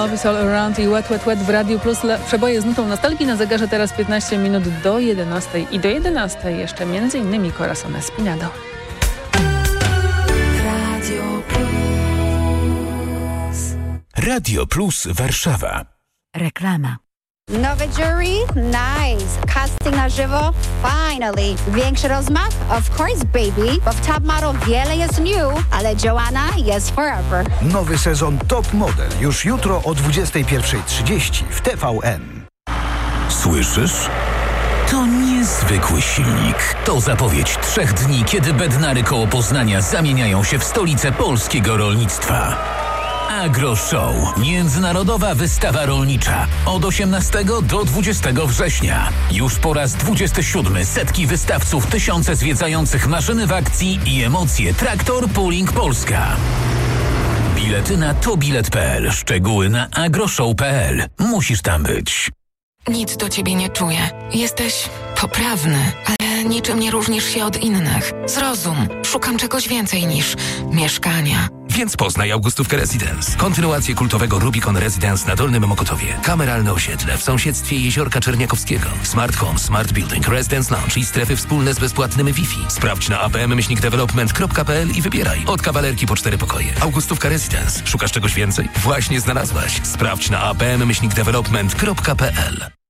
Love is all around i Wet, Wet, Wet w Radiu Plus. Przeboje z nutą nostalgii na zegarze teraz 15 minut do 11. I do 11 jeszcze m.in. Corazon Espinado. Radio Plus. Radio Plus Warszawa. Reklama. Nowe jury? Nice. Casting na żywo? Finally. Większy rozmach? Of course, baby. Bo w Top Model wiele jest new, ale Joanna jest forever. Nowy sezon Top Model już jutro o 21:30 w TVN. Słyszysz? To niezwykły silnik. To zapowiedź 3 dni, kiedy Bednary koło Poznania zamieniają się w stolicę polskiego rolnictwa. AgroShow. Międzynarodowa wystawa rolnicza. Od 18 do 20 września. Już po raz 27 setki wystawców, tysiące zwiedzających maszyny w akcji i emocje. Traktor Pooling Polska. Bilety na tobilet.pl. Szczegóły na agroshow.pl. Musisz tam być. Nic do ciebie nie czuję. Jesteś poprawny, ale niczym nie różnisz się od innych. Zrozum, szukam czegoś więcej niż mieszkania. Więc poznaj Augustówkę Residence. Kontynuację kultowego Rubicon Residence na Dolnym Mokotowie. Kameralne osiedle w sąsiedztwie Jeziorka Czerniakowskiego. Smart Home, Smart Building, Residence Lounge i strefy wspólne z bezpłatnym Wi-Fi. Sprawdź na apm-development.pl i wybieraj. Od kawalerki po 4 pokoje. Augustówka Residence. Szukasz czegoś więcej? Właśnie znalazłaś. Sprawdź na apm-development.pl.